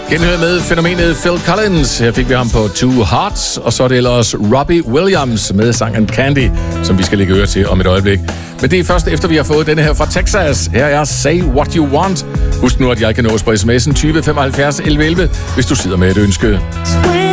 Genhør med fænomenet Phil Collins. Her fik vi ham på Two Hearts, og så er det ellers Robbie Williams med sangen Candy, som vi skal lægge øre til om et øjeblik. Men det er først efter, vi har fået denne her fra Texas. Her er Say What You Want. Husk nu, at jeg kan nås på sms'en 20 75 11 11, hvis du sidder med et ønske.